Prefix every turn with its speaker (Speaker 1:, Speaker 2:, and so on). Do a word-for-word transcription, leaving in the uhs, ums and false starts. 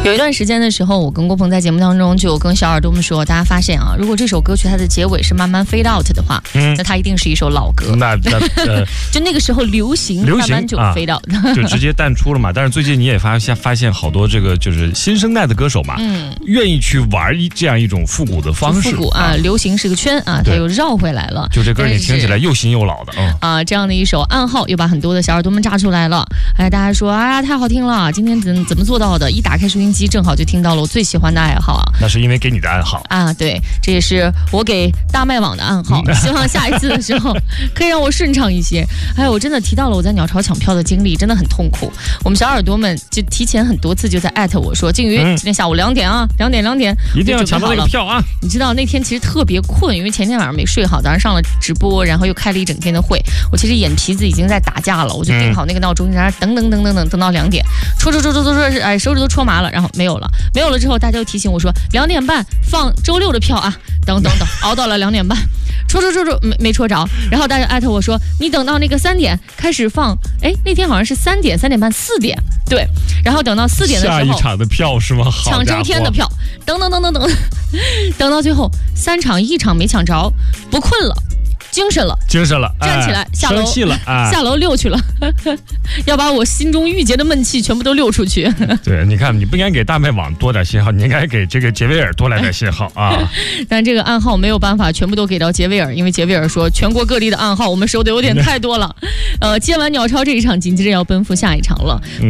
Speaker 1: 有一段时间的时候，我跟郭鹏在节目当中就跟小耳朵们说，大家发现啊，如果这首歌曲它的结尾是慢慢 fade out 的话，嗯，那它一定是一首老歌。
Speaker 2: 那那呃，
Speaker 1: 就那个时候流行，
Speaker 2: 流行
Speaker 1: 慢慢就 fade out，、
Speaker 2: 啊、就直接淡出了嘛。但是最近你也发现发现好多这个就是新生代的歌手嘛，嗯，愿意去玩一这样一种复古的方式。
Speaker 1: 复古啊，流行是个圈啊，它又绕回来了。
Speaker 2: 就这歌你听起来又新又老的啊、
Speaker 1: 嗯、啊，这样的一首《暗号》又把很多的小耳朵们炸出来了。哎，大家说啊，太好听了！今天怎怎么做到的？一打开收音机，正好就听到了我最喜欢的爱好啊。
Speaker 2: 那是因为给你的暗号
Speaker 1: 啊，对，这也是我给大麦网的暗号。希望下一次的时候可以让我顺畅一些。还有，我真的提到了我在鸟巢抢票的经历，真的很痛苦。我们小耳朵们就提前很多次就在艾特我说，静瑜、嗯，今天下午两点啊，两点两点，
Speaker 2: 一定要抢到那个票啊！
Speaker 1: 你知道那天其实特别困，因为前天晚上没睡好，早上上了直播，然后又开了一整天的会，我其实眼皮子已经在打架了，我就定好那个闹钟，然后等等等等等等到两点，戳戳戳戳戳戳，哎，手指都戳麻了，然后没有了，没有了之后，大家又提醒我说两点半放周六的票啊，等等等，熬到了两点半，戳戳戳戳没没戳着，然后大家艾特我说你等到那个三点开始放，哎，那天好像是三点、三点半、四点，对，然后等到四点的时候，
Speaker 2: 下一场的票是吗？
Speaker 1: 抢周天的票，等等等等等，等到最后三场一场没抢着，不困了。精神了，
Speaker 2: 精神了，
Speaker 1: 站起来，
Speaker 2: 哎、
Speaker 1: 下楼，
Speaker 2: 生气了，哎、
Speaker 1: 下楼溜去了，要把我心中郁结的闷气全部都溜出去。
Speaker 2: 对，你看，你不应该给大麦网多点信号，你应该给这个杰威尔多来点信号啊。
Speaker 1: 但这个暗号没有办法全部都给到杰威尔，因为杰威尔说全国各地的暗号我们收的有点太多了。呃，接完鸟超这一场，紧接着要奔赴下一场了。嗯、